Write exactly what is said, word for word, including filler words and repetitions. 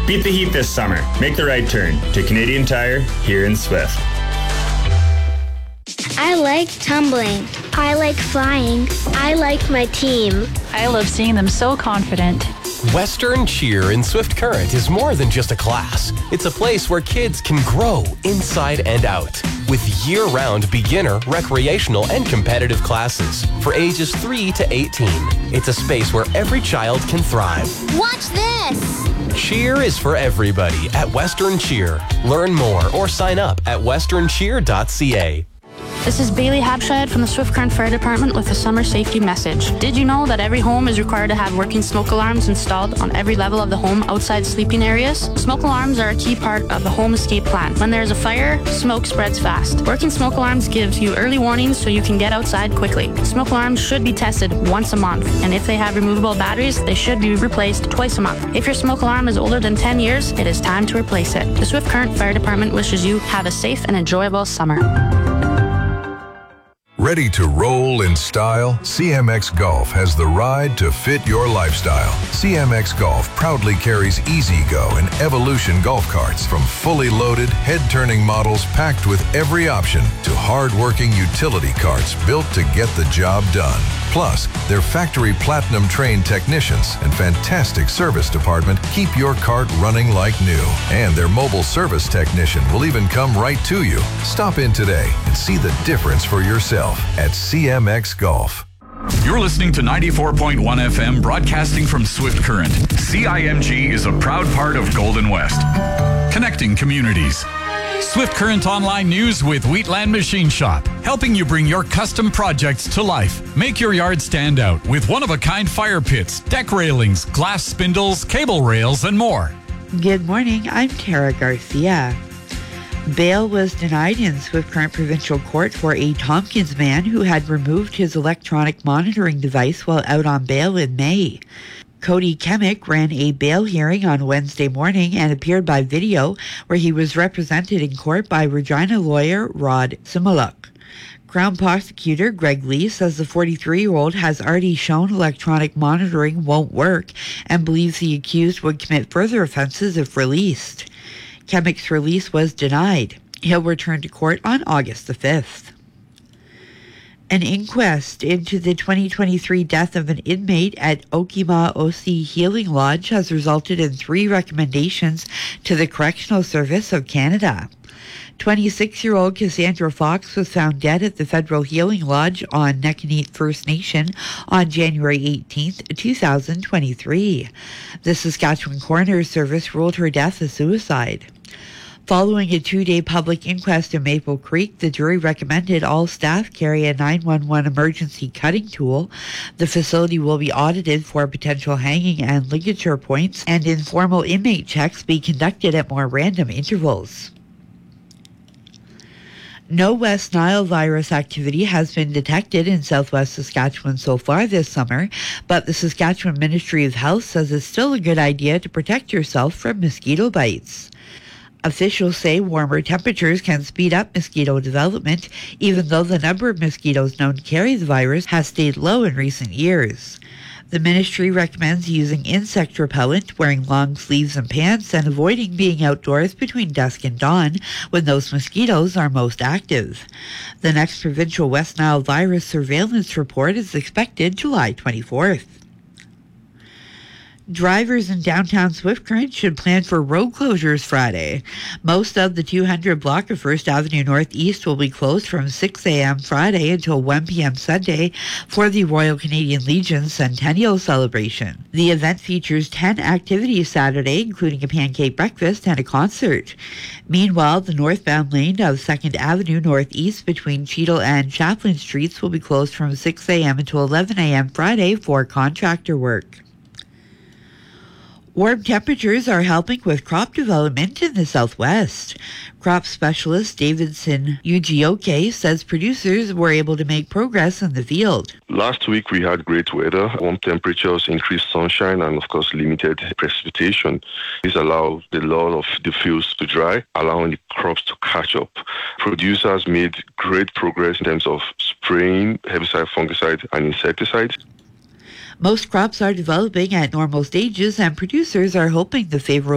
Beat the heat this summer. Make the right turn to Canadian Tire here in Swift. I like tumbling. I like flying. I like my team. I love seeing them so confident. Western Cheer in Swift Current is more than just a class. It's a place where kids can grow inside and out. With year-round beginner, recreational, and competitive classes for ages three to eighteen. It's a space where every child can thrive. Watch this! Cheer is for everybody at Western Cheer. Learn more or sign up at western cheer dot c a. This is Bailey Habshad from the Swift Current Fire Department with a summer safety message. Did you know that every home is required to have working smoke alarms installed on every level of the home outside sleeping areas? Smoke alarms are a key part of the home escape plan. When there is a fire, smoke spreads fast. Working smoke alarms gives you early warnings so you can get outside quickly. Smoke alarms should be tested once a month, and if they have removable batteries, they should be replaced twice a month. If your smoke alarm is older than ten years, it is time to replace it. The Swift Current Fire Department wishes you have a safe and enjoyable summer. Ready to roll in style? C M X Golf has the ride to fit your lifestyle. C M X Golf proudly carries E-Z-Go and Evolution golf carts, from fully loaded, head-turning models packed with every option to hard-working utility carts built to get the job done. Plus, their factory platinum-trained technicians and fantastic service department keep your cart running like new. And their mobile service technician will even come right to you. Stop in today and see the difference for yourself at C M X Golf. You're listening to ninety-four point one F M, broadcasting from Swift Current. C I M G is a proud part of Golden West, connecting communities. Swift Current Online News with Wheatland Machine Shop, helping you bring your custom projects to life. Make your yard stand out with one-of-a-kind fire pits, deck railings, glass spindles, cable rails, and more. Good morning, I'm Tara Garcia. Bail was denied in Swift Current Provincial Court for a Tompkins man who had removed his electronic monitoring device while out on bail in May. Cody Kemick ran a bail hearing on Wednesday morning and appeared by video, where he was represented in court by Regina lawyer Rod Simuluk. Crown Prosecutor Greg Lee says the forty-three-year-old has already shown electronic monitoring won't work and believes the accused would commit further offenses if released. Kemick's release was denied. He'll return to court on August the fifth. An inquest into the twenty twenty-three death of an inmate at Okima O C Healing Lodge has resulted in three recommendations to the Correctional Service of Canada. twenty-six-year-old Cassandra Fox was found dead at the Federal Healing Lodge on Nekanit First Nation on January eighteenth, twenty twenty-three. The Saskatchewan Coroner Service ruled her death a suicide. Following a two-day public inquest in Maple Creek, the jury recommended all staff carry a nine one one emergency cutting tool. The facility will be audited for potential hanging and ligature points, and informal inmate checks be conducted at more random intervals. No West Nile virus activity has been detected in southwest Saskatchewan so far this summer, but the Saskatchewan Ministry of Health says it's still a good idea to protect yourself from mosquito bites. Officials say warmer temperatures can speed up mosquito development, even though the number of mosquitoes known to carry the virus has stayed low in recent years. The ministry recommends using insect repellent, wearing long sleeves and pants, and avoiding being outdoors between dusk and dawn when those mosquitoes are most active. The next provincial West Nile virus surveillance report is expected July twenty-fourth. Drivers in downtown Swift Current should plan for road closures Friday. Most of the two hundred block of First Avenue Northeast will be closed from six a.m. Friday until one p.m. Sunday for the Royal Canadian Legion Centennial Celebration. The event features ten activities Saturday, including a pancake breakfast and a concert. Meanwhile, the northbound lane of Second Avenue Northeast between Cheadle and Chaplin Streets will be closed from six a.m. until eleven a.m. Friday for contractor work. Warm temperatures are helping with crop development in the southwest. Crop specialist Davidson Ugioke says producers were able to make progress in the field. Last week we had great weather, warm temperatures, increased sunshine, and of course limited precipitation. This allowed a lot of the fields to dry, allowing the crops to catch up. Producers made great progress in terms of spraying herbicide, fungicide, and insecticides. Most crops are developing at normal stages, and producers are hoping the favorable